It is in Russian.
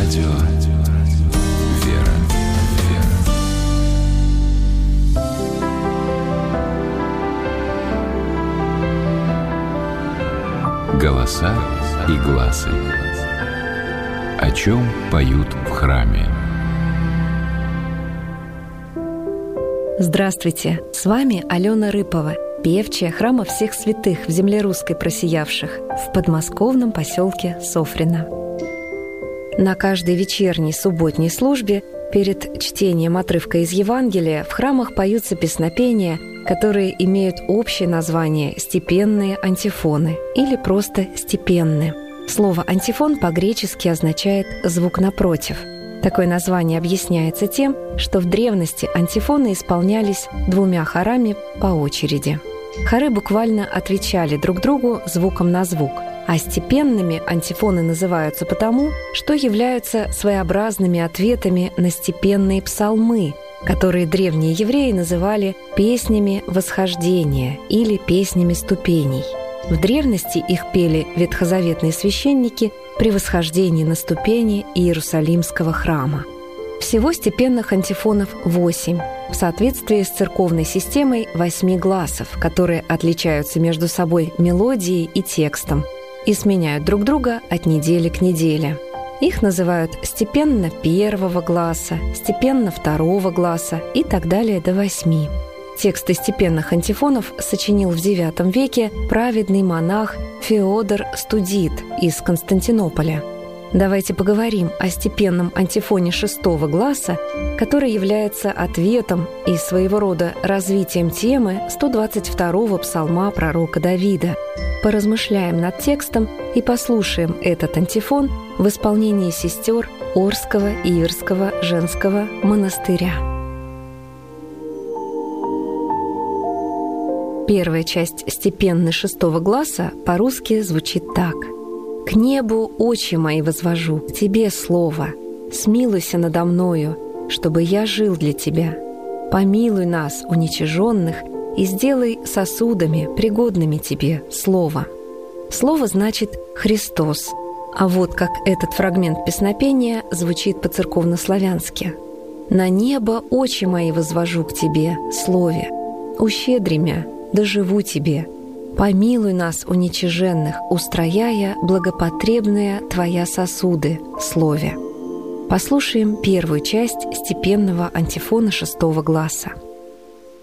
Радио «Вера». Голоса и гласы. О чем поют в храме? Здравствуйте! С вами Алена Рыпова, певчая храма всех святых в земле русской просиявших в подмосковном поселке Софрино. На каждой вечерней субботней службе перед чтением отрывка из Евангелия в храмах поются песнопения, которые имеют общее название «степенные антифоны» или просто «степенные». Слово «антифон» по-гречески означает «звук напротив». Такое название объясняется тем, что в древности антифоны исполнялись двумя хорами по очереди. Хоры буквально отвечали друг другу звуком на звук, а степенными антифоны называются потому, что являются своеобразными ответами на степенные псалмы, которые древние евреи называли песнями восхождения или песнями ступеней. В древности их пели ветхозаветные священники при восхождении на ступени Иерусалимского храма. Всего степенных антифонов 8, в соответствии с церковной системой 8 гласов, которые отличаются между собой мелодией и текстом и сменяют друг друга от недели к неделе. Их называют степенно первого гласа, степенно второго гласа и так далее до 8. Тексты степенных антифонов сочинил в IX веке праведный монах Феодор Студит из Константинополя. Давайте поговорим о степенном антифоне шестого гласа, который является ответом и своего рода развитием темы 122-го псалма пророка Давида. Поразмышляем над текстом и послушаем этот антифон в исполнении сестер Орского Иверского женского монастыря. Первая часть степенной шестого гласа по-русски звучит так. «К небу очи мои возвожу, к Тебе слово. Смилуйся надо мною, чтобы я жил для Тебя. Помилуй нас, уничиженных, и сделай сосудами, пригодными Тебе, слово». Слово значит «Христос». А вот как этот фрагмент песнопения звучит по-церковнославянски. «На небо очи мои возвожу к Тебе, слове. Ущедри мя, доживу Тебе. Помилуй нас, уничиженных, устрояя благопотребные Твоя сосуды, слове». Послушаем первую часть степенного антифона шестого гласа.